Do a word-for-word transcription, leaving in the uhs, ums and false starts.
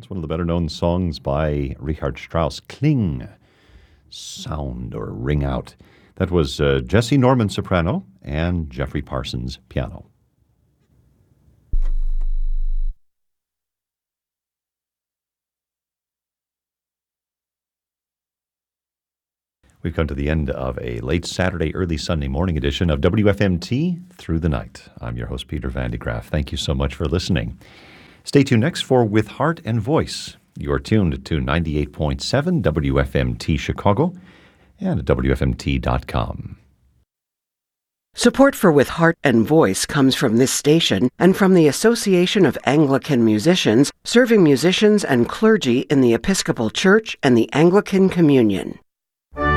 It's one of the better-known songs by Richard Strauss, Kling, sound or ring out. That was uh, Jesse Norman, soprano, and Jeffrey Parsons, piano. We've come to the end of a late Saturday, early Sunday morning edition of W F M T Through the Night. I'm your host, Peter Van de Graaff. Thank you so much for listening. Stay tuned next for With Heart and Voice. You're tuned to ninety-eight point seven W F M T Chicago and at W F M T dot com. Support for With Heart and Voice comes from this station and from the Association of Anglican Musicians, serving musicians and clergy in the Episcopal Church and the Anglican Communion.